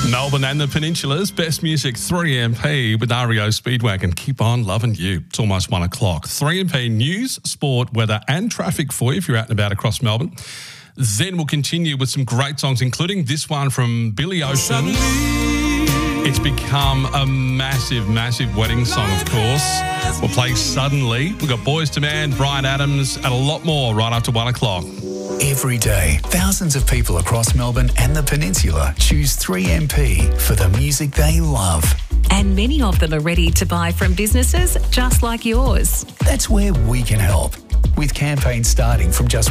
Melbourne and the Peninsula's best music, 3MP with REO Speedwagon. Keep on loving you. It's almost 1 o'clock. 3MP news, sport, weather and traffic for you if you're out and about across Melbourne. Then we'll continue with some great songs, including this one from Billy Ocean. It's become a massive, massive wedding song, of course. We'll play Suddenly. We've got Boys to Man, Bryan Adams, and a lot more right after 1 o'clock. Every day, thousands of people across Melbourne and the Peninsula choose 3MP for the music they love. And many of them are ready to buy from businesses just like yours. That's where we can help. With campaigns starting from just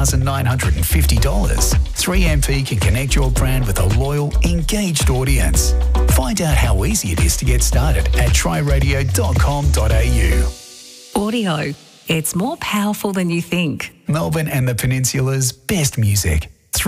$1,950, 3MP can connect your brand with a loyal, engaged audience. Find out how easy it is to get started at tryradio.com.au. Audio. It's more powerful than you think. Melbourne and the Peninsula's best music.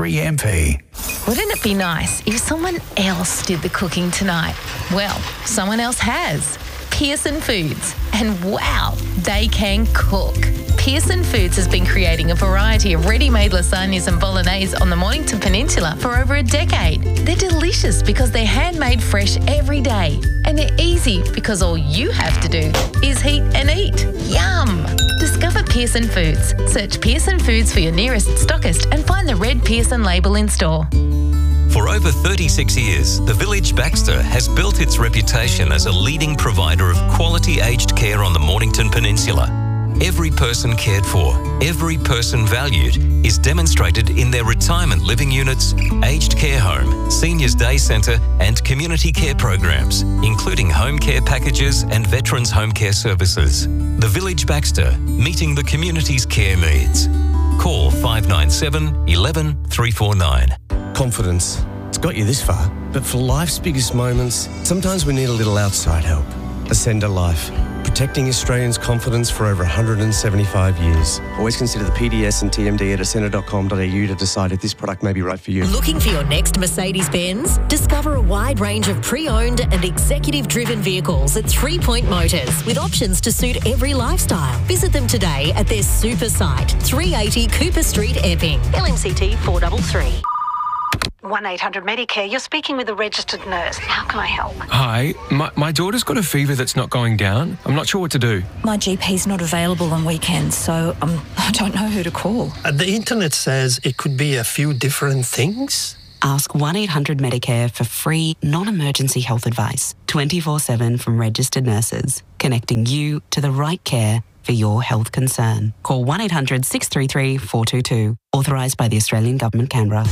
3MP. Wouldn't it be nice if someone else did the cooking tonight? Well, someone else has. Pearson Foods. And wow, they can cook. Pearson Foods has been creating a variety of ready-made lasagnas and bolognese on the Mornington Peninsula for over a decade. They're delicious because they're handmade fresh every day. And they're easy because all you have to do is heat and eat. Yum! Discover Pearson Foods. Search Pearson Foods for your nearest stockist and find the red Pearson label in store. For over 36 years, the Village Baxter has built its reputation as a leading provider of quality aged care on the Mornington Peninsula. Every person cared for, every person valued is demonstrated in their retirement living units, aged care home, seniors day centre and community care programs, including home care packages and veterans home care services. The Village Baxter, meeting the community's care needs. Call 597 11 349. Confidence. It's got you this far, but for life's biggest moments, sometimes we need a little outside help. Ascender Life, protecting Australians' confidence for over 175 years. Always consider the PDS and TMD at ascender.com.au to decide if this product may be right for you. Looking for your next Mercedes-Benz? Discover a wide range of pre-owned and executive-driven vehicles at 3 Point Motors with options to suit every lifestyle. Visit them today at their super site, 380 Cooper Street, Epping. LMCT 433. 1-800-Medicare. You're speaking with a registered nurse. How can I help? Hi, my daughter's got a fever that's not going down. I'm not sure what to do. My GP's not available on weekends, so I don't know who to call. The internet says it could be a few different things. Ask 1-800-Medicare for free, non-emergency health advice, 24/7 from registered nurses, connecting you to the right care for your health concern. Call 1-800-633-422. Authorised by the Australian Government, Canberra.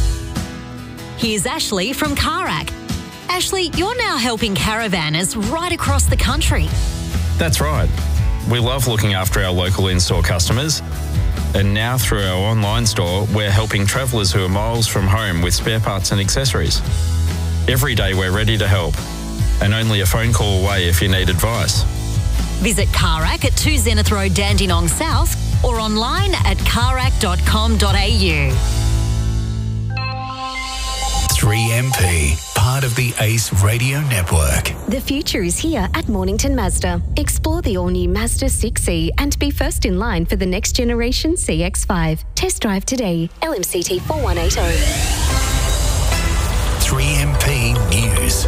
Here's Ashley from Carac. Ashley, you're now helping caravanners right across the country. That's right. We love looking after our local in-store customers. And now through our online store, we're helping travellers who are miles from home with spare parts and accessories. Every day we're ready to help. And only a phone call away if you need advice. Visit Carac at 2 Zenith Road, Dandenong South, or online at carac.com.au. 3MP, part of the ACE Radio Network. The future is here at Mornington Mazda. Explore the all-new Mazda 6e and be first in line for the next generation CX-5. Test drive today. LMCT 4180. 3MP News.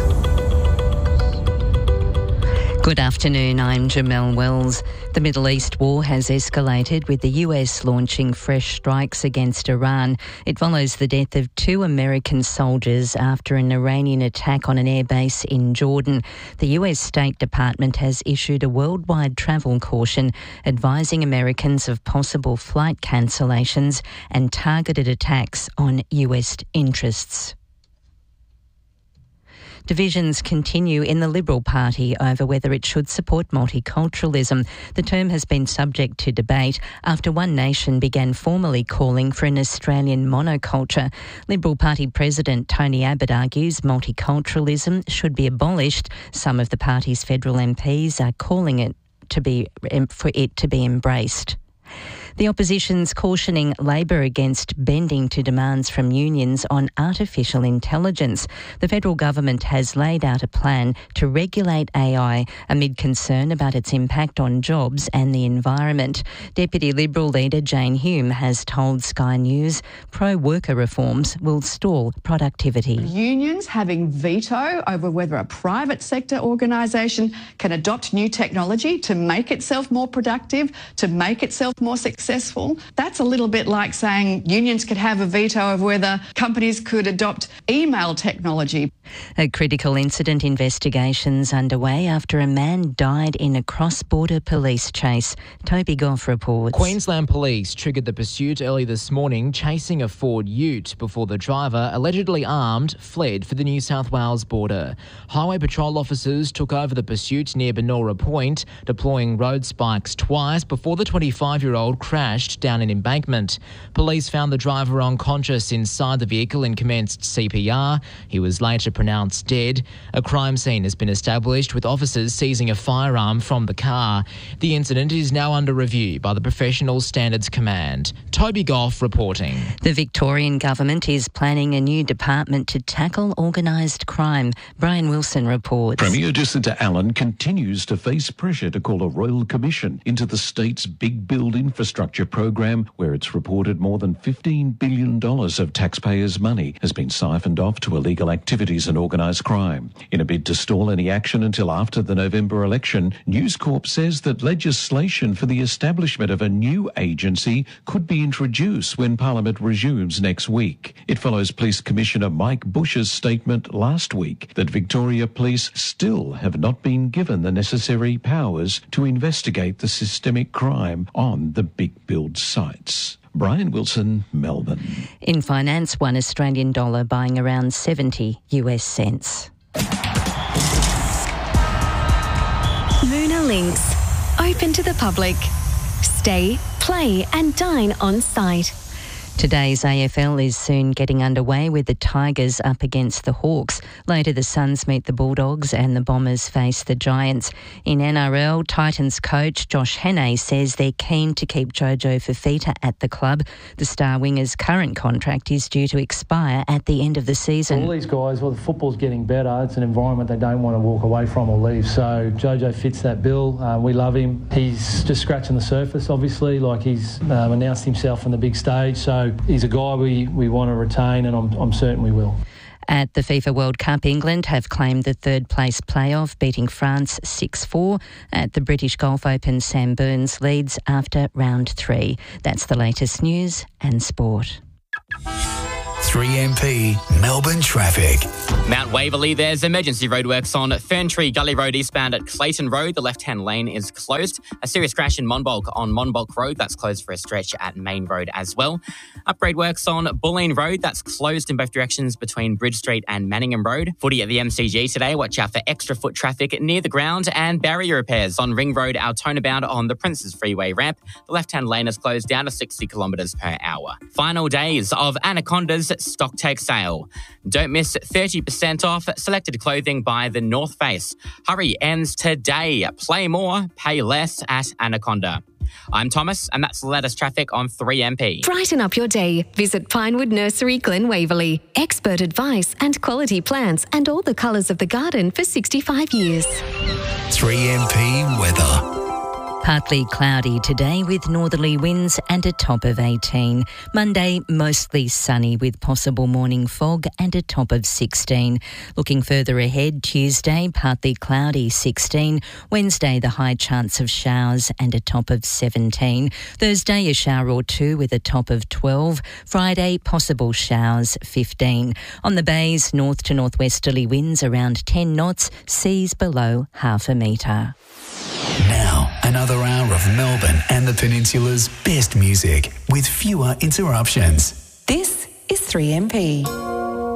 Good afternoon, I'm Jamelle Wells. The Middle East war has escalated with the US launching fresh strikes against Iran. It follows the death of 2 American soldiers after an Iranian attack on an airbase in Jordan. The US State Department has issued a worldwide travel caution advising Americans of possible flight cancellations and targeted attacks on US interests. Divisions continue in the Liberal Party over whether it should support multiculturalism. The term has been subject to debate after One Nation began formally calling for an Australian monoculture. Liberal Party President Tony Abbott argues multiculturalism should be abolished. Some of the party's federal MPs are calling for it to be embraced. The opposition's cautioning Labor against bending to demands from unions on artificial intelligence. The federal government has laid out a plan to regulate AI amid concern about its impact on jobs and the environment. Deputy Liberal leader Jane Hume has told Sky News pro-worker reforms will stall productivity. Unions having veto over whether a private sector organisation can adopt new technology to make itself more productive, to make itself more successful. That's a little bit like saying unions could have a veto over whether companies could adopt email technology. A critical incident investigation's underway after a man died in a cross-border police chase. Toby Goff reports. Queensland Police triggered the pursuit early this morning, chasing a Ford Ute before the driver, allegedly armed, fled for the New South Wales border. Highway patrol officers took over the pursuit near Benora Point, deploying road spikes twice before the 25-year-old crashed down an embankment. Police found the driver unconscious inside the vehicle and commenced CPR. He was later pronounced dead. A crime scene has been established with officers seizing a firearm from the car. The incident is now under review by the Professional Standards Command. Toby Goff reporting. The Victorian government is planning a new department to tackle organised crime. Brian Wilson reports. Premier Jacinta Allen continues to face pressure to call a royal commission into the state's big build infrastructure program, where it's reported more than $15 billion of taxpayers' money has been siphoned off to illegal activities and organised crime. In a bid to stall any action until after the November election, News Corp says that legislation for the establishment of a new agency could be introduced when Parliament resumes next week. It follows Police Commissioner Mike Bush's statement last week that Victoria Police still have not been given the necessary powers to investigate the systemic crime on the big build sites. Brian Wilson, Melbourne. In finance, $1 Australian dollar buying around 70 US cents. Moona Links. Open to the public. Stay, play and dine on site. Today's AFL is soon getting underway with the Tigers up against the Hawks. Later, the Suns meet the Bulldogs and the Bombers face the Giants. In NRL, Titans coach Josh Hannay says they're keen to keep Jojo Fifita at the club. The star winger's current contract is due to expire at the end of the season. All these guys, well, the football's getting better. It's an environment they don't want to walk away from or leave. So Jojo fits that bill. We love him. He's just scratching the surface, obviously. Like he's announced himself on the big stage. So he's a guy we want to retain, and I'm certain we will. At the FIFA World Cup, England have claimed the third-place playoff, beating France 6-4. At the British Golf Open, Sam Burns leads after round 3. That's the latest news and sport. 3MP Melbourne traffic. Mount Waverley, there's emergency roadworks on Ferntree Gully Road eastbound at Clayton Road. The left-hand lane is closed. A serious crash in Monbulk on Monbulk Road. That's closed for a stretch at Main Road as well. Upgrade works on Bulleen Road. That's closed in both directions between Bridge Street and Manningham Road. Footy at the MCG today. Watch out for extra foot traffic near the ground and barrier repairs on Ring Road, Altona bound on the Princes Freeway ramp. The left-hand lane is closed down to 60 kilometres per hour. Final days of Anaconda's stock take sale. Don't miss 30% off selected clothing by The North Face. Hurry ends today. Play more, pay less at Anaconda. I'm Thomas, and that's the latest traffic on 3MP. Brighten up your day. Visit Pinewood Nursery, Glen Waverley. Expert advice and quality plants and all the colours of the garden for 65 years. 3MP weather. Partly cloudy today with northerly winds and a top of 18. Monday, mostly sunny with possible morning fog and a top of 16. Looking further ahead, Tuesday, partly cloudy, 16. Wednesday, the high chance of showers and a top of 17. Thursday, a shower or two with a top of 12. Friday, possible showers, 15. On the bays, north to northwesterly winds around 10 knots, seas below half a metre. Now, another hour of Melbourne and the Peninsula's best music with fewer interruptions. This is 3MP.